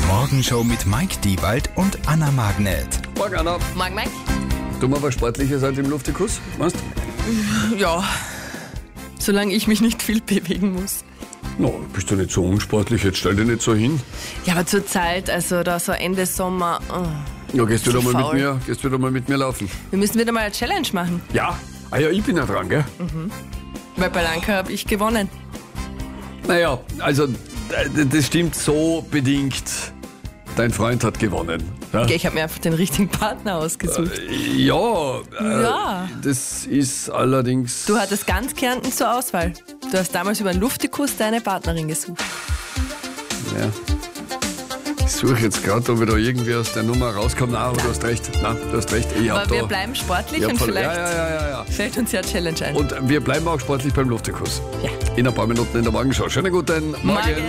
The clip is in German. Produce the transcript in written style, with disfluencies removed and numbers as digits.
Morgenshow mit Mike Diewald und Anna Magnet. Morgen, Anna. Morgen, Mike. Tun wir was Sportliches halt im Luftikus, weißt du? Ja, solange ich mich nicht viel bewegen muss. No, bist du nicht so unsportlich, jetzt stell dich nicht so hin. Ja, aber zur Zeit, also da so Ende Sommer, Ja, gehst du wieder mal faul. mit mir laufen? wir müssen wieder mal eine Challenge machen. Ja? Ah ja, ich bin ja dran, gell? Weil bei Lanka habe ich gewonnen. Naja, also das stimmt so bedingt. Dein Freund hat gewonnen. Ja, Ich habe mir einfach den richtigen Partner ausgesucht. ja, Ja. Das ist allerdings... Du hattest ganz Kärnten zur Auswahl. Du hast damals über einen Luftikus deine Partnerin gesucht. Ja. Ich suche jetzt gerade, ob ich da irgendwie aus der Nummer rauskomme. Nein, aber du hast recht. Nein, du hast recht. Ich hab Aber wir da, bleiben sportlich ich hab und voll- vielleicht Ja. fällt uns ja eine Challenge ein. Und wir bleiben auch sportlich beim Luftikus. Ja. In ein paar Minuten in der Morgenschau. Schönen guten Morgen. Morgen.